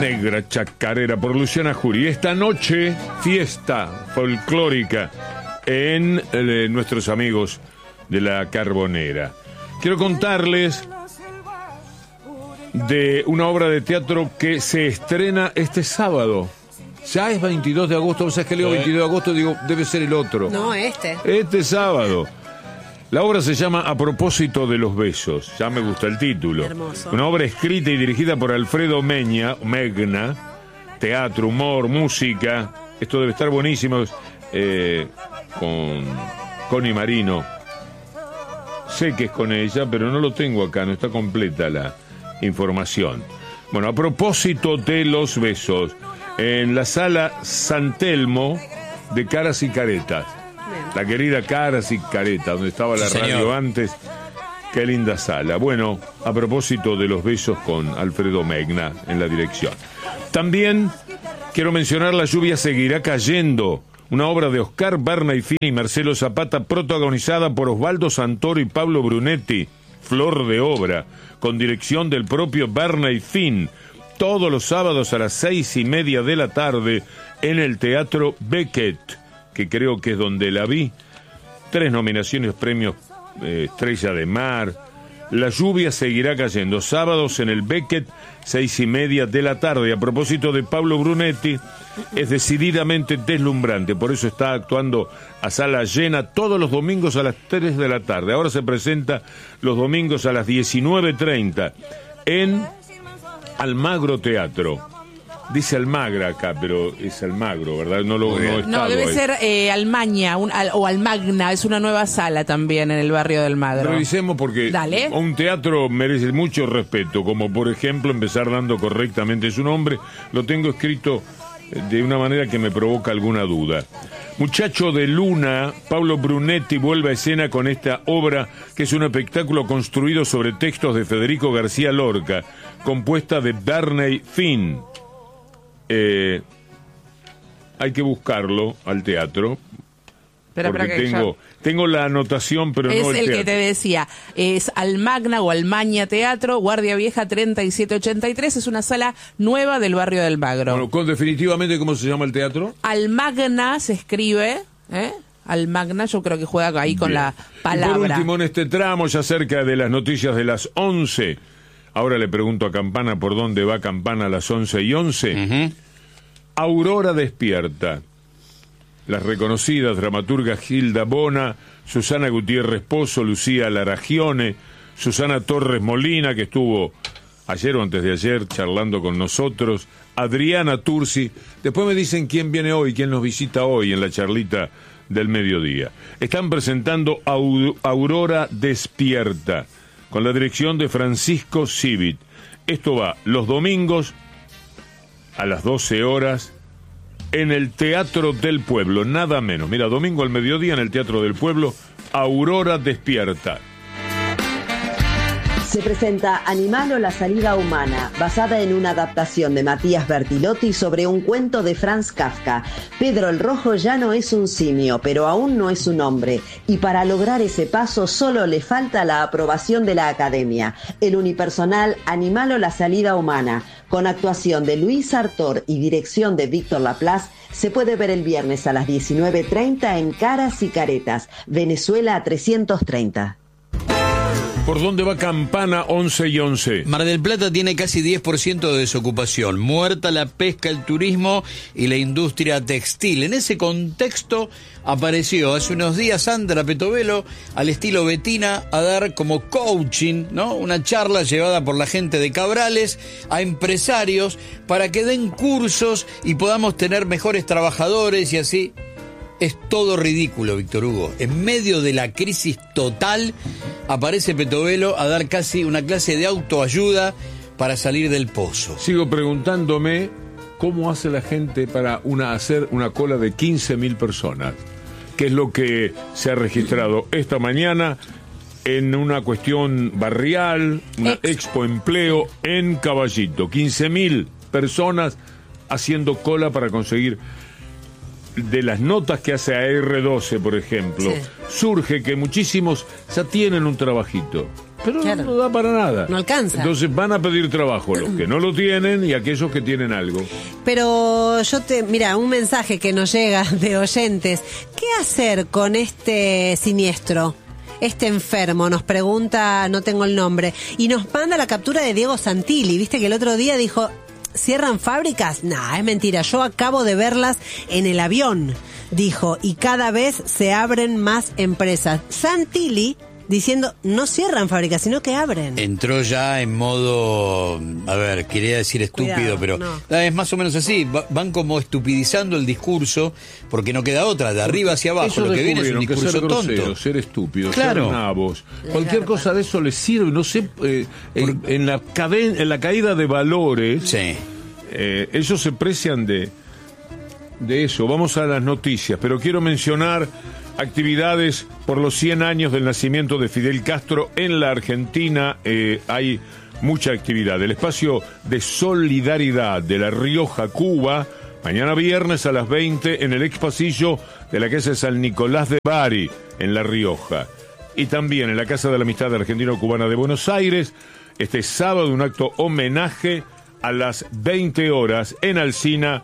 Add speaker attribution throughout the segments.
Speaker 1: Negra Chacarera por Luciana Jury. Esta noche, fiesta folclórica en nuestros amigos de la Carbonera. Quiero contarles de una obra de teatro que se estrena este sábado. Ya es 22 de agosto, o sea, es que leo 22 de agosto, digo, debe ser el otro.
Speaker 2: No, este.
Speaker 1: Este sábado. La obra se llama A propósito de los besos. Ya me gusta el título.
Speaker 2: Hermoso.
Speaker 1: Una obra escrita y dirigida por Alfredo Megna. Teatro, humor, música. Esto debe estar buenísimo. Con Connie Marino. Sé que es con ella, pero no lo tengo acá. No está completa la información. Bueno, a propósito de los besos. En la sala San Telmo de Caras y Caretas. La querida Caras y Caretas, donde estaba la radio antes. Qué linda sala. Bueno, a propósito de los besos con Alfredo Megna en la dirección. También quiero mencionar La lluvia seguirá cayendo, una obra de Oscar Barney Fini y Marcelo Zapata, protagonizada por Osvaldo Santoro y Pablo Brunetti. Flor de obra, con dirección del propio Barney Fini. Todos los sábados a las 6:30 de la tarde en el Teatro Beckett, que creo que es donde la vi. 3 nominaciones, premios Estrella de Mar. La lluvia seguirá cayendo. Sábados en el Beckett, 6:30 de la tarde. A propósito de Pablo Brunetti, es decididamente deslumbrante. Por eso está actuando a sala llena todos los domingos a las 3 de la tarde. Ahora se presenta los domingos a las 19:30 en Almagro Teatro. Dice Almagra acá, pero es Almagro, ¿verdad?
Speaker 2: No, debe ser Almaña o Almagna. Es una nueva sala también en el barrio de Almagro.
Speaker 1: Revisemos porque
Speaker 2: Dale.
Speaker 1: Un teatro merece mucho respeto, como por ejemplo empezar dando correctamente su nombre. Lo tengo escrito de una manera que me provoca alguna duda. Muchacho de Luna, Pablo Brunetti vuelve a escena con esta obra, que es un espectáculo construido sobre textos de Federico García Lorca, compuesta de Barney Fini. Hay que buscarlo al teatro. Porque tengo la anotación, pero no el teatro. Es el
Speaker 2: que te decía. Es Almagna o Almaña Teatro, Guardia Vieja 3783. Es una sala nueva del barrio del Almagro.
Speaker 1: Bueno, definitivamente, ¿cómo se llama el teatro?
Speaker 2: Almagna se escribe, Almagna, yo creo que juega ahí con la palabra.
Speaker 1: Y por último, en este tramo, ya cerca de las noticias de las 11. Ahora le pregunto a Campana por dónde va Campana a las 11:11. Aurora despierta. Las reconocidas dramaturgas Gilda Bona, Susana Gutiérrez Pozo, Lucía Laragione, Susana Torres Molina, que estuvo ayer o antes de ayer charlando con nosotros, Adriana Tursi. Después me dicen quién viene hoy, quién nos visita hoy en la charlita del mediodía. Están presentando Aurora despierta, con la dirección de Francisco Civit. Esto va los domingos a las 12 horas en el Teatro del Pueblo, nada menos. Mira, domingo al mediodía en el Teatro del Pueblo, Aurora despierta.
Speaker 3: Se presenta Animal o la salida humana, basada en una adaptación de Matías Bertilotti sobre un cuento de Franz Kafka. Pedro el Rojo ya no es un simio, pero aún no es un hombre, y para lograr ese paso solo le falta la aprobación de la Academia. El unipersonal Animal o la salida humana, con actuación de Luis Sartor y dirección de Víctor Laplace, se puede ver el viernes a las 19:30 en Caras y Caretas, Venezuela 330.
Speaker 1: ¿Por dónde va Campana 11:11?
Speaker 4: Mar del Plata tiene casi 10% de desocupación, muerta la pesca, el turismo y la industria textil. En ese contexto apareció hace unos días Sandra Petovelo, al estilo Betina, a dar como coaching, ¿no? Una charla llevada por la gente de Cabrales a empresarios para que den cursos y podamos tener mejores trabajadores y así. Es todo ridículo, Víctor Hugo. En medio de la crisis total, aparece Petovelo a dar casi una clase de autoayuda para salir del pozo.
Speaker 1: Sigo preguntándome cómo hace la gente para hacer una cola de 15.000 personas, que es lo que se ha registrado esta mañana en una cuestión barrial, una expo empleo en Caballito. 15.000 personas haciendo cola para conseguir. De las notas que hace AR12, por ejemplo, surge que muchísimos ya tienen un trabajito. pero
Speaker 5: Claro.
Speaker 1: no da para nada.
Speaker 5: No alcanza.
Speaker 1: Entonces van a pedir trabajo los que no lo tienen y aquellos que tienen algo.
Speaker 5: Pero mira, un mensaje que nos llega de oyentes. ¿Qué hacer con este siniestro? Este enfermo, nos pregunta, no tengo el nombre, y nos manda la captura de Diego Santilli. Viste que el otro día dijo, ¿cierran fábricas? Nah, es mentira, yo acabo de verlas en el avión, dijo, y cada vez se abren más empresas. Santilli diciendo, no cierran fábricas, sino que abren.
Speaker 4: Entró ya en modo, a ver, quería decir estúpido,
Speaker 5: Cuidado,
Speaker 4: pero
Speaker 5: no.
Speaker 4: es más o menos así, van como estupidizando el discurso, porque no queda otra, de arriba hacia abajo,
Speaker 1: Ellos
Speaker 4: lo que viene es un
Speaker 1: descubrieron que
Speaker 4: discurso
Speaker 1: ser grosero,
Speaker 4: tonto.
Speaker 1: ser estúpido,
Speaker 4: Claro.
Speaker 1: ser nabos, cualquier cosa de eso les sirve, no sé, en la caída de valores,
Speaker 4: Sí.
Speaker 1: ellos se precian de eso. Vamos a las noticias, pero quiero mencionar actividades por los 100 años del nacimiento de Fidel Castro en la Argentina. Hay mucha actividad. El espacio de solidaridad de La Rioja, Cuba, mañana viernes a las 20 en el ex pasillo de la casa de San Nicolás de Bari, en La Rioja. Y también en la Casa de la Amistad Argentino-Cubana de Buenos Aires, este sábado un acto homenaje a las 20 horas en Alsina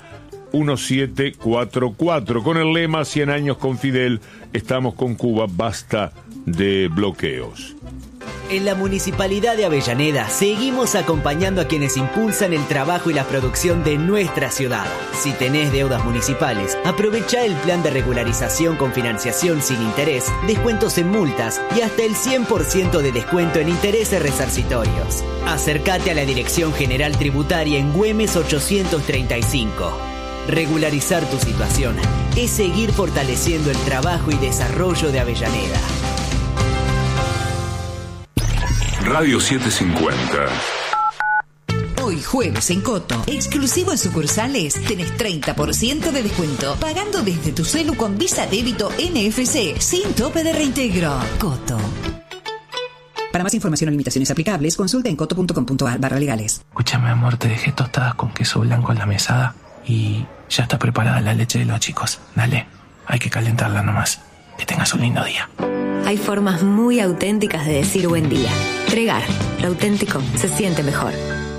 Speaker 1: 1744, con el lema 100 años con Fidel, estamos con Cuba, basta de bloqueos.
Speaker 6: En la Municipalidad de Avellaneda seguimos acompañando a quienes impulsan el trabajo y la producción de nuestra ciudad. Si tenés deudas municipales, aprovecha el plan de regularización con financiación sin interés, descuentos en multas y hasta el 100% de descuento en intereses resarcitorios. Acércate a la Dirección General Tributaria en Güemes 835. Regularizar tu situación es seguir fortaleciendo el trabajo y desarrollo de Avellaneda.
Speaker 7: Radio 750.
Speaker 8: Hoy jueves en Coto, exclusivo en sucursales, tenés 30% de descuento pagando desde tu celu con Visa Débito NFC sin tope de reintegro. Coto.
Speaker 9: Para más información o limitaciones aplicables, consulta en coto.com.ar/legales.
Speaker 10: Escúchame, amor, te dejé tostadas con queso blanco en la mesada y ya está preparada la leche de los chicos. Dale, hay que calentarla nomás. Que tengas un lindo día.
Speaker 11: Hay formas muy auténticas de decir buen día. Tregar, lo auténtico se siente mejor.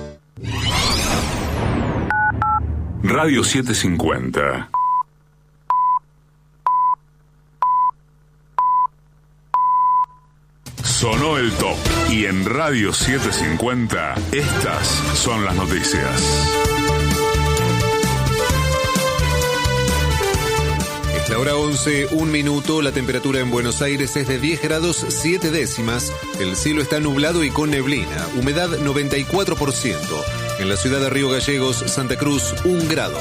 Speaker 7: Radio 750. Sonó el top. Y en Radio 750, estas son las noticias.
Speaker 12: Es la hora 11, 1 minuto. La temperatura en Buenos Aires es de 10 grados 7 décimas. El cielo está nublado y con neblina. Humedad 94%. En la ciudad de Río Gallegos, Santa Cruz, 1 grado.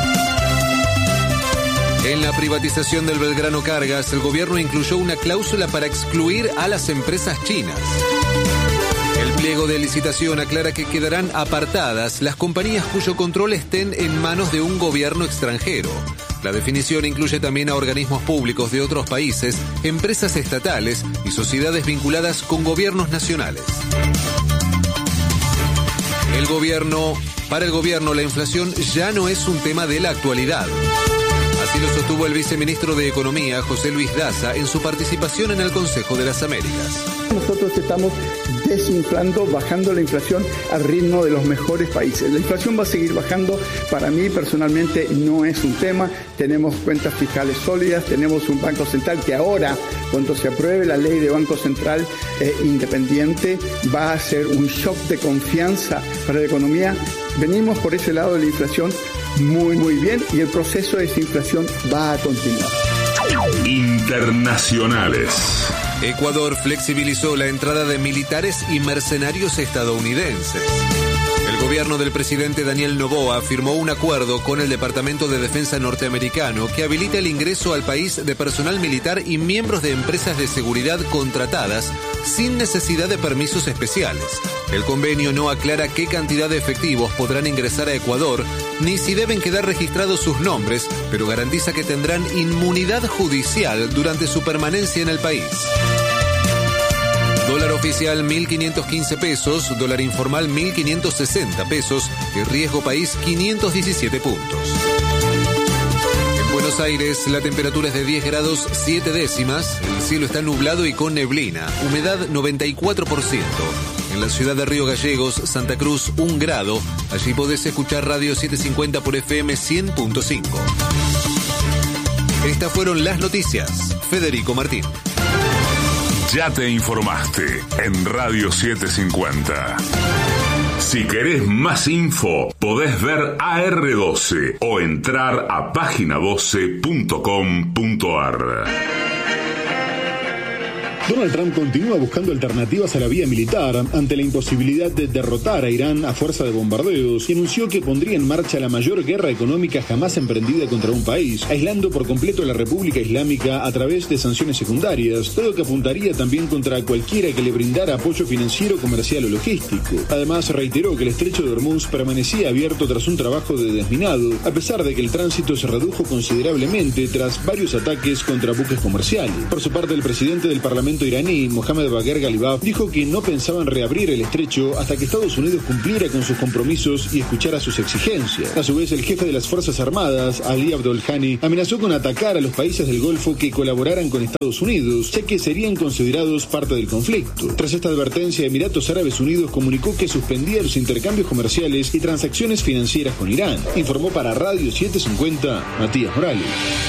Speaker 12: En la privatización del Belgrano Cargas, el gobierno incluyó una cláusula para excluir a las empresas chinas. El pliego de licitación aclara que quedarán apartadas las compañías cuyo control estén en manos de un gobierno extranjero. La definición incluye también a organismos públicos de otros países, empresas estatales y sociedades vinculadas con gobiernos nacionales. Para el gobierno, la inflación ya no es un tema de la actualidad. Así lo sostuvo el viceministro de Economía, José Luis Daza, en su participación en el Consejo de las Américas.
Speaker 13: Nosotros estamos desinflando, bajando la inflación al ritmo de los mejores países. La inflación va a seguir bajando. Para mí, personalmente, no es un tema. Tenemos cuentas fiscales sólidas, tenemos un Banco Central que ahora, cuando se apruebe la ley de Banco Central independiente, va a ser un shock de confianza para la economía. Venimos por ese lado de la inflación muy bien y el proceso de desinflación va a continuar.
Speaker 7: Internacionales.
Speaker 12: Ecuador flexibilizó la entrada de militares y mercenarios estadounidenses. El gobierno del presidente Daniel Noboa firmó un acuerdo con el Departamento de Defensa norteamericano que habilita el ingreso al país de personal militar y miembros de empresas de seguridad contratadas sin necesidad de permisos especiales. El convenio no aclara qué cantidad de efectivos podrán ingresar a Ecuador ni si deben quedar registrados sus nombres, pero garantiza que tendrán inmunidad judicial durante su permanencia en el país. Dólar oficial 1.515 pesos, dólar informal 1.560 pesos y riesgo país 517 puntos. En Buenos Aires, la temperatura es de 10 grados 7 décimas, el cielo está nublado y con neblina, humedad 94%. En la ciudad de Río Gallegos, Santa Cruz, 1 grado, allí podés escuchar Radio 750 por FM 100.5. Estas fueron las noticias. Federico Martín.
Speaker 7: Ya te informaste en Radio 750. Si querés más info, podés ver AR12 o entrar a página12.com.ar.
Speaker 14: Donald Trump continúa buscando alternativas a la vía militar ante la imposibilidad de derrotar a Irán a fuerza de bombardeos y anunció que pondría en marcha la mayor guerra económica jamás emprendida contra un país, aislando por completo a la República Islámica a través de sanciones secundarias, todo que apuntaría también contra cualquiera que le brindara apoyo financiero, comercial o logístico. Además, reiteró que el estrecho de Hormuz permanecía abierto tras un trabajo de desminado, a pesar de que el tránsito se redujo considerablemente tras varios ataques contra buques comerciales. Por su parte, el presidente del Parlamento iraní, Mohammad Bagher Ghalibaf, dijo que no pensaban reabrir el estrecho hasta que Estados Unidos cumpliera con sus compromisos y escuchara sus exigencias. A su vez, el jefe de las Fuerzas Armadas, Ali Abdul Ghani, amenazó con atacar a los países del Golfo que colaboraran con Estados Unidos, ya que serían considerados parte del conflicto. Tras esta advertencia, Emiratos Árabes Unidos comunicó que suspendía los intercambios comerciales y transacciones financieras con Irán. Informó para Radio 750 Matías Morales.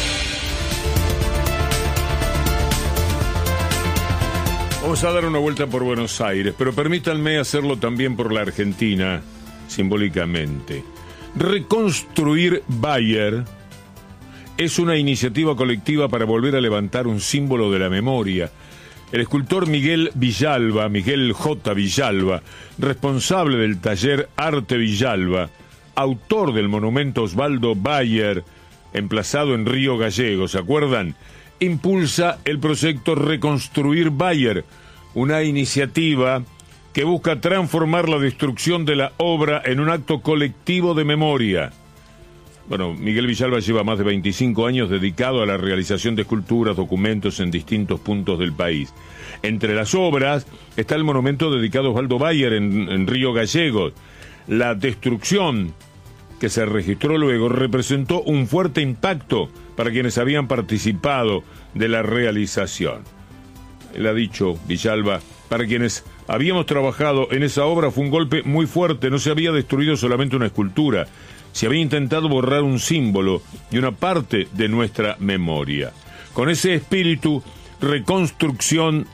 Speaker 1: Vamos a dar una vuelta por Buenos Aires, pero permítanme hacerlo también por la Argentina, simbólicamente. Reconstruir Bayer es una iniciativa colectiva para volver a levantar un símbolo de la memoria. El escultor Miguel J. Villalba, responsable del taller Arte Villalba, autor del monumento Osvaldo Bayer, emplazado en Río Gallegos, ¿se acuerdan?, impulsa el proyecto Reconstruir Bayer, una iniciativa que busca transformar la destrucción de la obra en un acto colectivo de memoria. Bueno, Miguel Villalba lleva más de 25 años dedicado a la realización de esculturas, documentos en distintos puntos del país. Entre las obras está el monumento dedicado a Osvaldo Bayer en Río Gallegos. La destrucción que se registró luego representó un fuerte impacto para quienes habían participado de la realización. Él ha dicho, Villalba, para quienes habíamos trabajado en esa obra fue un golpe muy fuerte, no se había destruido solamente una escultura, se había intentado borrar un símbolo y una parte de nuestra memoria. Con ese espíritu, Reconstruir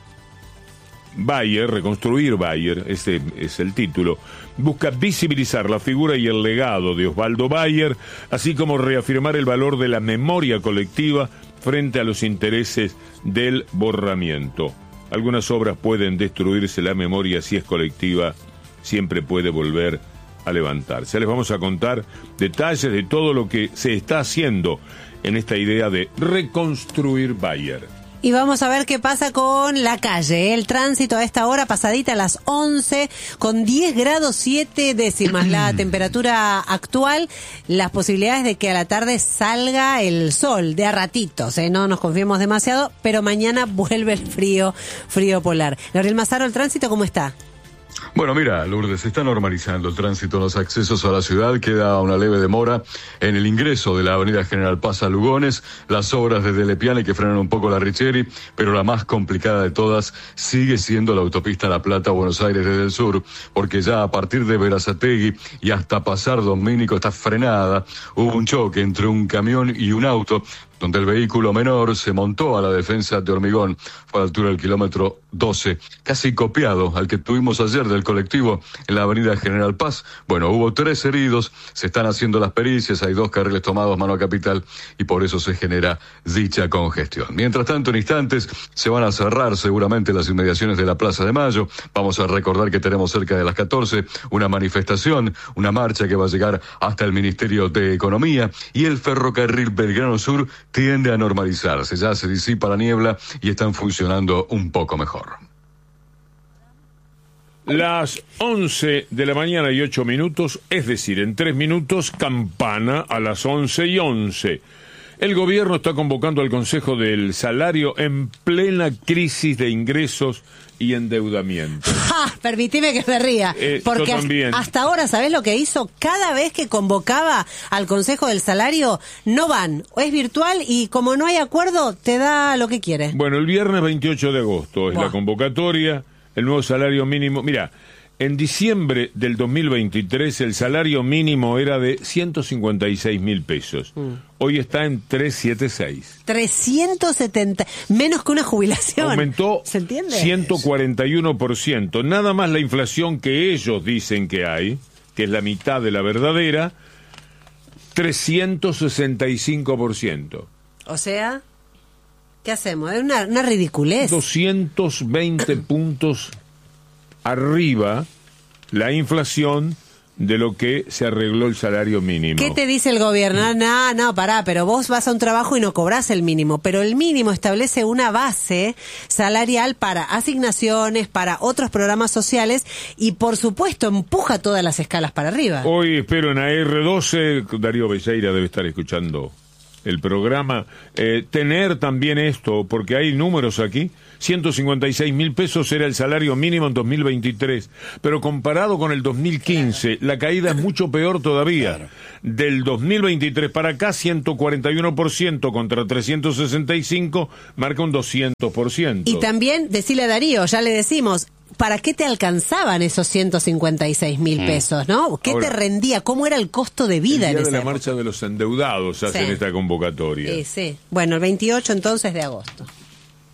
Speaker 1: Bayer, ese es el título, busca visibilizar la figura y el legado de Osvaldo Bayer, así como reafirmar el valor de la memoria colectiva frente a los intereses del borramiento. Algunas obras pueden destruirse, la memoria, si es colectiva, siempre puede volver a levantarse. Les vamos a contar detalles de todo lo que se está haciendo en esta idea de reconstruir Bayer.
Speaker 5: Y vamos a ver qué pasa con la calle. El tránsito a esta hora, pasadita a las 11, con 10 grados 7 décimas la temperatura actual. Las posibilidades de que a la tarde salga el sol, de a ratitos, no nos confiemos demasiado, pero mañana vuelve el frío polar. Gabriel Mazaro, ¿el tránsito cómo está?
Speaker 15: Bueno, mira, Lourdes, se está normalizando el tránsito en los accesos a la ciudad. Queda una leve demora en el ingreso de la avenida General Paz a Lugones, las obras desde Lepiane que frenan un poco la Richeri, pero la más complicada de todas sigue siendo la autopista La Plata-Buenos Aires desde el sur, porque ya a partir de Berazategui y hasta pasar Domínico está frenada. Hubo un choque entre un camión y un auto, donde el vehículo menor se montó a la defensa de Hormigón, fue a la altura del kilómetro 12, casi copiado al que tuvimos ayer del colectivo en la avenida General Paz. Bueno, hubo 3 heridos, se están haciendo las pericias, hay 2 carriles tomados mano a Capital y por eso se genera dicha congestión. Mientras tanto, en instantes se van a cerrar seguramente las inmediaciones de la Plaza de Mayo. Vamos a recordar que tenemos cerca de las 14 una manifestación, una marcha que va a llegar hasta el Ministerio de Economía, y el ferrocarril Belgrano Sur tiende a normalizarse, ya se disipa la niebla y están funcionando un poco mejor.
Speaker 1: Las 11 de la mañana y 8 minutos, es decir, en 3 minutos, campana a las 11:11. El gobierno está convocando al Consejo del Salario en plena crisis de ingresos y endeudamiento.
Speaker 5: Permitime que me ría, porque
Speaker 1: yo también.
Speaker 5: hasta ahora, ¿sabés lo que hizo? Cada vez que convocaba al Consejo del Salario, no van, es virtual y como no hay acuerdo, te da lo que quiere.
Speaker 1: Bueno, el viernes 28 de agosto es la convocatoria, el nuevo salario mínimo. Mira, en diciembre del 2023 el salario mínimo era de 156.000 pesos. Hoy está en 376.
Speaker 5: 370, menos que una jubilación.
Speaker 1: Aumentó
Speaker 5: ¿Se entiende?
Speaker 1: 141%. Nada más la inflación que ellos dicen que hay, que es la mitad de la verdadera, 365%.
Speaker 5: O sea, ¿qué hacemos? Es una ridiculez.
Speaker 1: 220 puntos arriba la inflación de lo que se arregló el salario mínimo.
Speaker 5: ¿Qué te dice el gobierno? No, pará, pero vos vas a un trabajo y no cobrás el mínimo, pero el mínimo establece una base salarial para asignaciones, para otros programas sociales y por supuesto empuja todas las escalas para arriba.
Speaker 1: Hoy espero en AR12, Darío Becerra debe estar escuchando el programa, tener también esto, porque hay números aquí. 156.000 pesos era el salario mínimo en 2023, pero comparado con el 2015, la caída es mucho peor todavía. Del 2023 para acá, 141% contra 365, marca un 200%.
Speaker 5: Y también, decirle a Darío, ya le decimos, ¿para qué te alcanzaban esos 156.000 pesos, no? ¿Qué
Speaker 1: Ahora,
Speaker 5: te rendía? ¿Cómo era el costo de vida
Speaker 1: el día
Speaker 5: en
Speaker 1: de
Speaker 5: esa
Speaker 1: la marcha de los endeudados hacen esta convocatoria.
Speaker 5: Sí. Bueno, el 28 entonces de agosto.